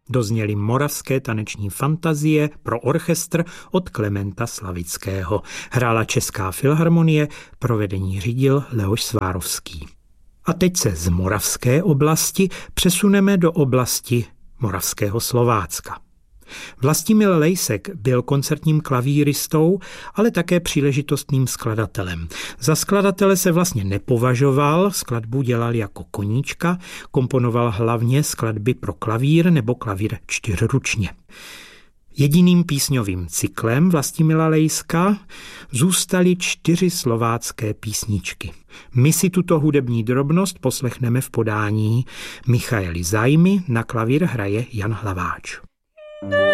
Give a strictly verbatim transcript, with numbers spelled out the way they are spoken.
Dozněly Moravské taneční fantazie pro orchestr od Klementa Slavického. Hrála Česká filharmonie, provedení řídil Leoš Svárovský. A teď se z moravské oblasti přesuneme do oblasti Moravského Slovácka. Vlastimil Lejsek byl koncertním klavíristou, ale také příležitostným skladatelem. Za skladatele se vlastně nepovažoval, skladbu dělal jako koníčka, komponoval hlavně skladby pro klavír nebo klavír čtyřručně. Jediným písňovým cyklem Vlastimila Lejska zůstaly čtyři slovácké písničky. My si tuto hudební drobnost poslechneme v podání Michaely Zajmy, na klavír hraje Jan Hlaváč.